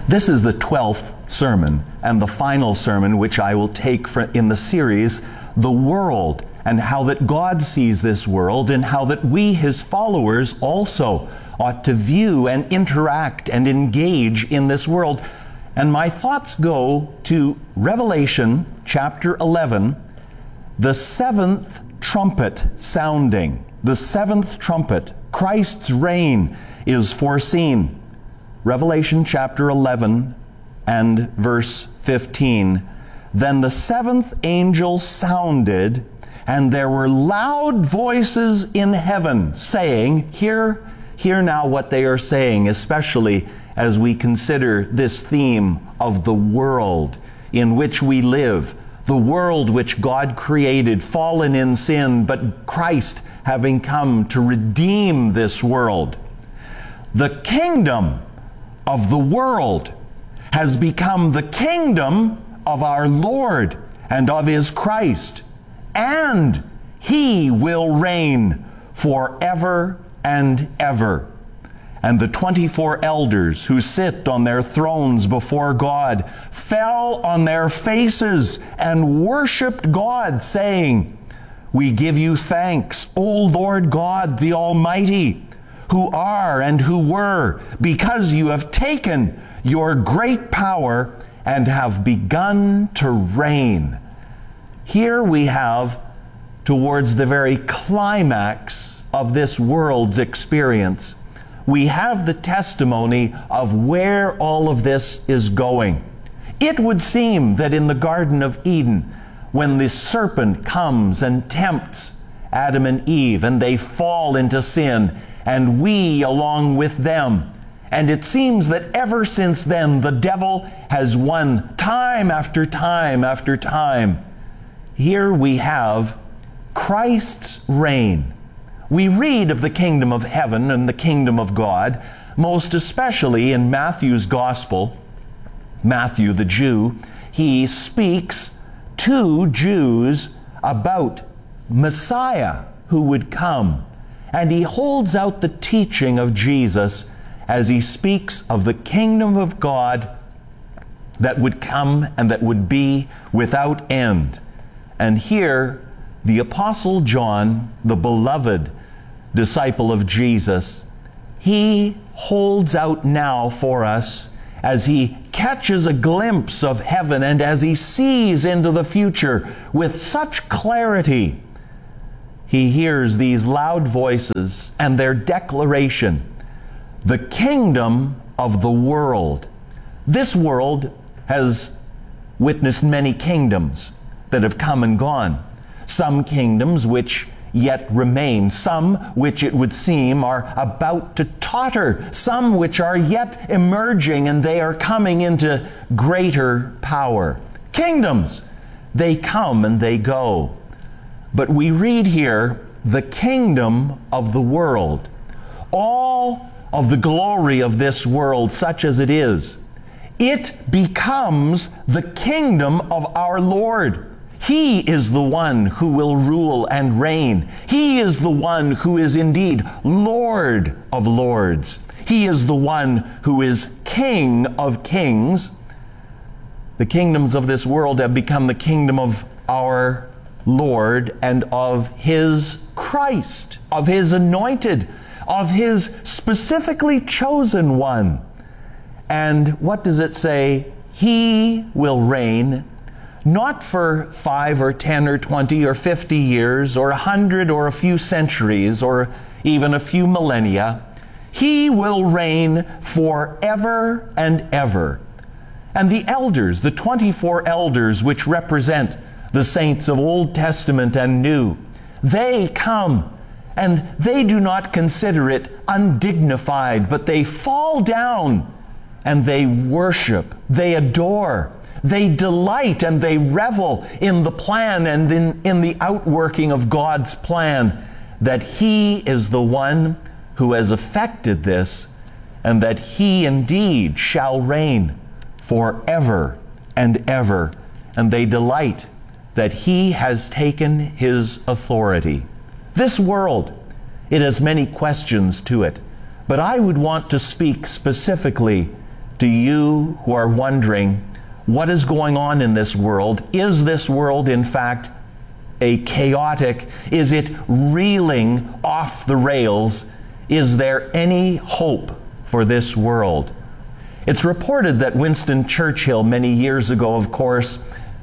This is the 12th sermon and the final sermon which I will take in the series, The World, and how that God sees this world and how that we, His followers, also ought to view and interact and engage in this world. And my thoughts go to Revelation chapter 11, the seventh trumpet sounding. The seventh trumpet, Christ's reign, is foreseen. Revelation chapter 11 and verse 15. Then the seventh angel sounded, and there were loud voices in heaven saying, hear now what they are saying, especially as we consider this theme of the world in which we live, the world which God created, fallen in sin, but Christ having come to redeem this world. The kingdom of the world has become the kingdom of our Lord and of His Christ, and He will reign forever and ever. And the 24 elders who sit on their thrones before God fell on their faces and worshiped God, saying, "We give you thanks, O Lord God, the Almighty, who are and who were, because you have taken your great power and have begun to reign." Here we have, towards the very climax of this world's experience, we have the testimony of where all of this is going. It would seem that in the Garden of Eden, when the serpent comes and tempts Adam and Eve, and they fall into sin, and we along with them. And it seems that ever since then, the devil has won time after time after time. Here we have Christ's reign. We read of the kingdom of heaven and the kingdom of God, most especially in Matthew's gospel. Matthew, the Jew, he speaks to Jews about Messiah who would come. And he holds out the teaching of Jesus as he speaks of the kingdom of God that would come and that would be without end. And here, the Apostle John, the beloved disciple of Jesus, he holds out now for us as he catches a glimpse of heaven and as he sees into the future with such clarity. He hears these loud voices and their declaration, the kingdom of the world. This world has witnessed many kingdoms that have come and gone. Some kingdoms which yet remain, some which it would seem are about to totter, some which are yet emerging and they are coming into greater power. Kingdoms, they come and they go. But we read here, the kingdom of the world. All of the glory of this world, such as it is, it becomes the kingdom of our Lord. He is the one who will rule and reign. He is the one who is indeed Lord of lords. He is the one who is King of kings. The kingdoms of this world have become the kingdom of our Lord and of His Christ, of His anointed, of His specifically chosen one. And what does it say? He will reign not for 5 or 10 or 20 or 50 years or 100 or a few centuries or even a few millennia. He will reign forever and ever. And the elders, the 24 elders which represent the saints of Old Testament and New, they come and they do not consider it undignified, but they fall down and they worship, they adore, they delight and they revel in the plan and in the outworking of God's plan, that He is the one who has effected this and that He indeed shall reign forever and ever. And they delight that He has taken His authority. This world, it has many questions to it, but I would want to speak specifically to you who are wondering what is going on in this world. Is this world, in fact, a chaotic? Is it reeling off the rails? Is there any hope for this world? It's reported that Winston Churchill, many years ago, of course,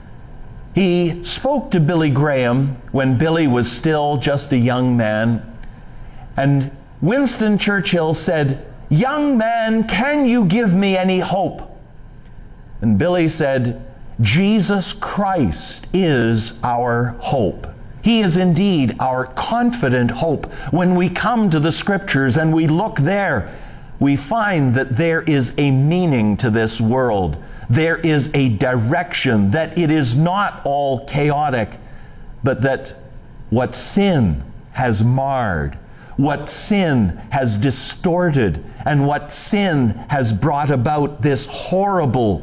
he spoke to Billy Graham when Billy was still just a young man. And Winston Churchill said, "Young man, can you give me any hope?" And Billy said, "Jesus Christ is our hope. He is indeed our confident hope. When we come to the Scriptures and we look there, we find that there is a meaning to this world. There is a direction, that it is not all chaotic, but that what sin has marred, what sin has distorted, and what sin has brought about this horrible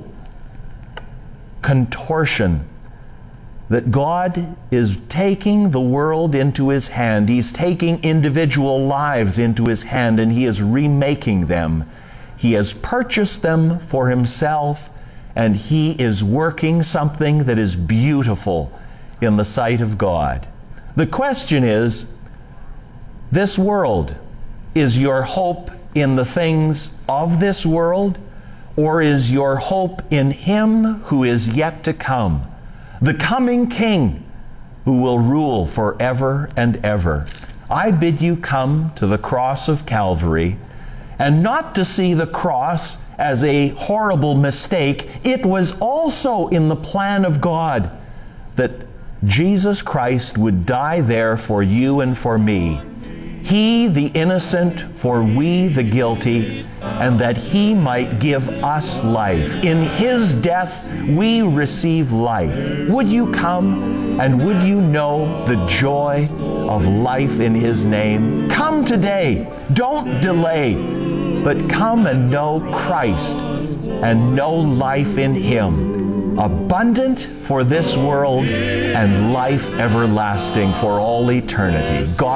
contortion, that God is taking the world into His hand. He's taking individual lives into His hand, and He is remaking them. He has purchased them for Himself, and He is working something that is beautiful in the sight of God. The question is, this world, is your hope in the things of this world, or is your hope in Him who is yet to come, the coming King who will rule forever and ever? I bid you come to the cross of Calvary, and not to see the cross as a horrible mistake. It was also in the plan of God that Jesus Christ would die there for you and for me. He the innocent for we the guilty, and that He might give us life. In His death we receive life. Would you come, and would you know the joy of life in His name? Come today. Don't delay, but come and know Christ and know life in Him, abundant for this world and life everlasting for all eternity. God